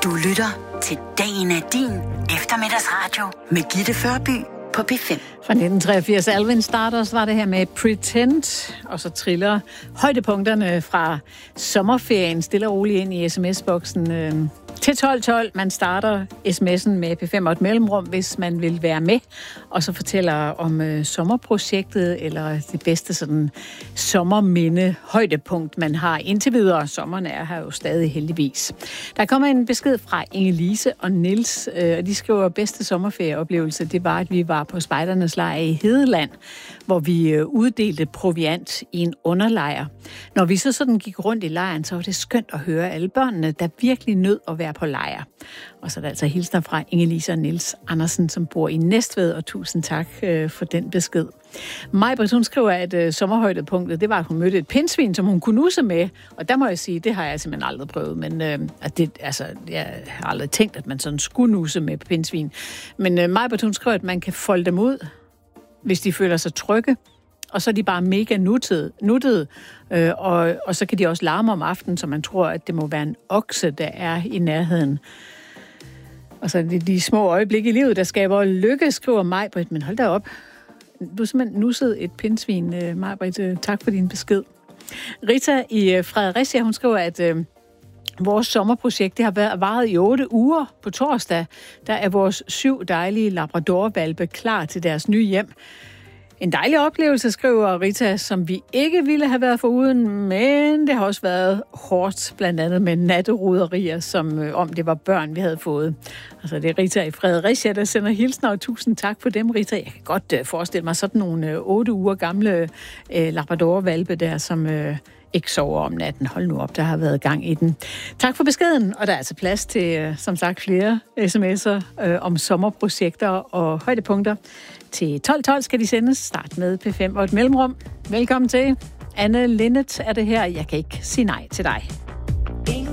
Du lytter til Dagen er din eftermiddagsradio med Gitte Førby på P5. Fra 1983 Alvin Stardust var det her med Pretend, og så triller højdepunkterne fra sommerferien stille og roligt ind i sms-boksen til 1212. Man starter sms'en med P5 og et mellemrum, hvis man vil være med, og så fortæller om sommerprojektet, eller det bedste sådan sommerminde højdepunkt, man har indtil videre. Sommeren er her jo stadig heldigvis. Der kommer en besked fra Inge-Lise og Niels, og de skriver, bedste sommerferieoplevelse, det var, at vi var på spejdernes lejr i Hedeland, hvor vi uddelte proviant i en underlejr. Når vi så sådan gik rundt i lejren, så var det skønt at høre alle børnene, der virkelig nød at være på lejr. Og så er der altså hilsner fra Inge-Lise og Niels Andersen, som bor i Næstved, og tusind tak for den besked. Majbrit, hun skriver, at sommerhøjdepunktet, det var, at hun mødte et pindsvin, som hun kunne nusse med. Og der må jeg sige, det har jeg simpelthen aldrig prøvet. Men jeg har aldrig tænkt, at man sådan skulle nusse med pindsvin. Men Majbrit, hun skriver, at man kan folde dem ud, hvis de føler sig trygge. Og så er de bare mega nuttede. Og så kan de også larme om aftenen, så man tror, at det må være en okse, der er i nærheden. Og så er det de små øjeblikke i livet, der skaber lykke, skriver Majbrit. Men hold da op. Du har simpelthen nusset et pindsvin, Majbrit. Tak for din besked. Rita i Fredericia, hun skriver, at vores sommerprojekt, det har varet i 8 uger. På torsdag, der er vores 7 dejlige labradorhvalpe klar til deres nye hjem. En dejlig oplevelse, skriver Rita, som vi ikke ville have været foruden, men det har også været hårdt, blandt andet med natteroderier, som om det var børn, vi havde fået. Altså det er Rita i Fredericia, der sender hilsner, og tusind tak for dem, Rita. Jeg kan godt forestille mig sådan nogle 8 uger gamle labradorhvalpe der, som ikke sover om natten. Hold nu op, der har været gang i den. Tak for beskeden, og der er altså plads til, som sagt, flere sms'er om sommerprojekter og højdepunkter. Til 1212 skal de sendes. Start med P5 og et mellemrum. Velkommen til. Anne Linnet er det her. Jeg kan ikke sige nej til dig.